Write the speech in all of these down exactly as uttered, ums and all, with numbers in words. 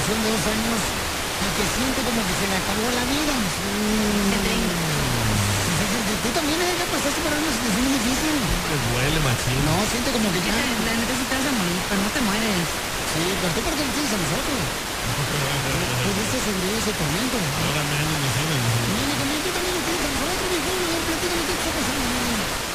relación de dos años y que siente como que se le acabó la vida. Tú también, ¿eh? Ya pasaste por una situación muy difícil. Te duele, machín. No, siente como que ya... La neta sí te vas a morir, pero no te mueres. Sí, pero tú porque lo tienes a nosotros. Pudiste sobrevivir ese tormento. Ahora me han imagínate. Nene, también tú también lo tienes a nosotros, mi joven. A ver, platícame qué está pasando, nene.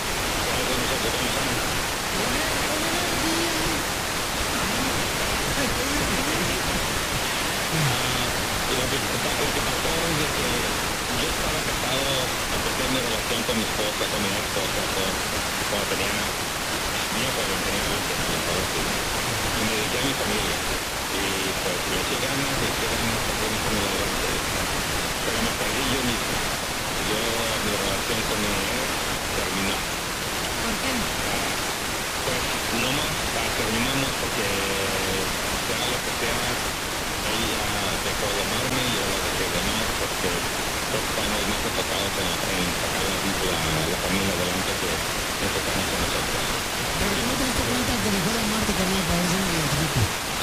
Lo que pasó es que yo estaba casado, empecé mi relación con mi esposa, con mi esposa, cuando tenía, yo cuando tenía veinte años, y me dediqué a mi familia. Y pues le eché ganas, le eché ganas porque mi familia adelante. Pero me perdí yo mismo. Yo, mi relación con mi ex terminó. ¿Por qué? Pues no más, terminamos porque sea lo que sea, ella dejó de amarme y yo la dejé de amar porque estamos más enfocados en, en sacar la, la, la familia adelante que enfocarnos en nosotros. Pero tú no te diste cuenta que dejó de amarte, carnal, para ver si me identifico.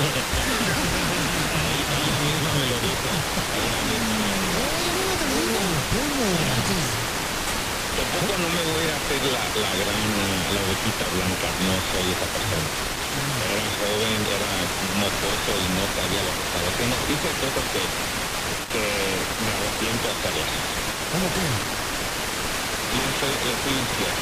Ella misma me lo dijo. Ella misma me lo dijo. Oye, no, no te lo digo. ¿Cómo? Tampoco no me voy a hacer la, la gran, la ovejita blanca, no soy esa persona. Era joven, era mocoso y no sabía lo que estaba haciendo. Hice cosas que, que me arrepiento de hacerlas. ¿Cómo qué? Yo soy, yo soy infiel.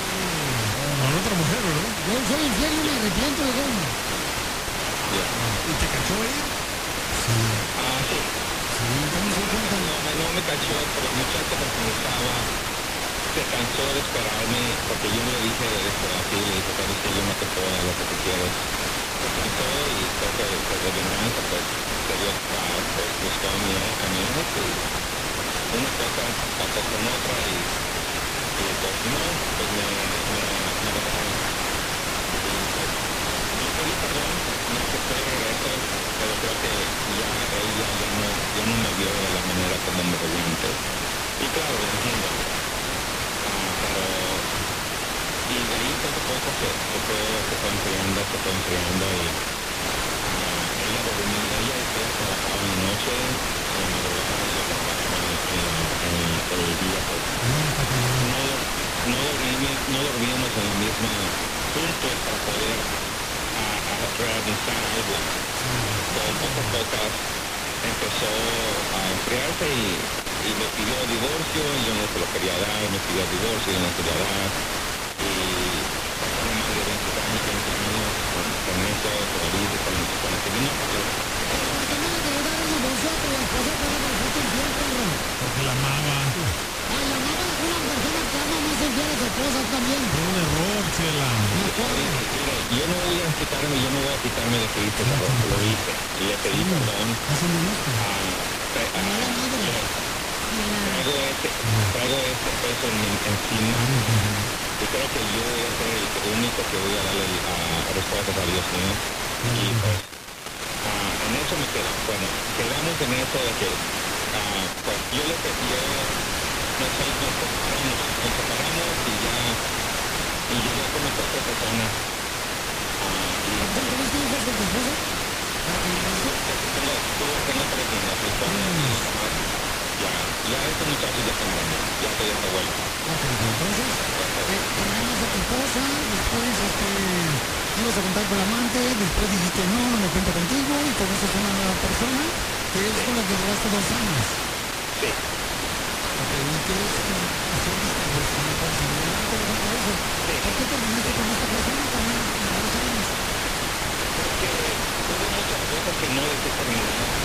Con otra mujer, ¿no? Yo soy infiel y me arrepiento de todo. Yeah. ¿Y te cachó ella? Sí. Ah, sí. Sí, ¿cómo se cuenta? No, me, no me cachó, pero el muchacho con quien estaba se cansó de esperarme porque yo le dije esto así, le dije, sabes que yo no te puedo dar lo que tú quieres. Se cansó y creo que pues, de venganza pues se dio paz, pues buscó a mi, a mi ex y una cosa pasó con otra y, y pues no, pues me, me, me dejaron. Y pues yo pedí perdón, no acepté regreso, pero creo que ya ella ya no, ya no me vio de la manera como me veía antes. Y claro, lo entiendo. Ah, pero y de ahí poco a poco se, se fue se fue enfriando, se fue enfriando y ah, ella dormía, ella ella trabajaba en la noche, en la madrugada yo trabajaba en, en, en el día, pues no, no, dormí- no dormíamos en la misma punto para poder ah, ah, realizar algo. Con poco a poco empezó a enfriarse y, y me pidió divorcio, yo no se lo quería dar, me pidió divorcio, yo no quería dar. Y pasaron más de veinte años, veinte años con, con eso, todavía con, con el que vino a pasar. ¿Por qué no le quería dar el divorcio a tu esposa para que fuiste infiel, perro? Porque la amaba. Ay, la amaba una persona que ama más infiel a su esposa también. Fue un error, Chela. Me acuerdo. Mire, yo no voy a quitarme, yo no voy a quitarme de que hice error, lo hice. Le pedí perdón. Así me gusta. a, a, A la madre. traigo este, traigo este peso en, encima y creo que yo voy a ser el único que voy a darle uh, respuestas a Dios mío y pues uh, en eso me quedo. Bueno, quedamos en eso de que uh, pues yo le pedí, yo nos, nos separamos, nos separamos y ya y llegué con esta otra persona uh, y ¿Tú tuviste hijos con tu esposa? tengo, tengo tres niñas, mi esposa y mi mamá. Ya, ya este muchacho ya está grande, ya estoy hasta abuelo. Ok, entonces, eh, engañas a tu esposa, después este, ibas a contar con la amante, después dijiste no, no me cuento contigo y conoces a una nueva persona que es con la que duraste dos años. Sí. Ok, ¿y qué es hacer distribución de personas? Por ejemplo, eso. ¿Por qué terminaste con esta persona también a dos años? Porque hubo muchas cosas que no dejé terminar